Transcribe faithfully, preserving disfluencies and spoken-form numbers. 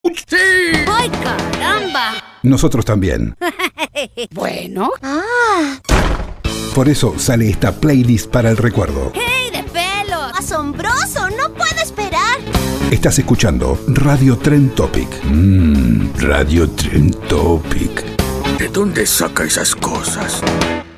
¡Sí! ¡Ay, caramba! Nosotros también. Bueno. Ah. Por eso sale esta playlist para el recuerdo. ¡Hey, de pelos! ¡Asombroso! ¡No puedo esperar! Estás escuchando Radio Trend Topic. Mmm, Radio Trend Topic. ¿De dónde saca esas cosas?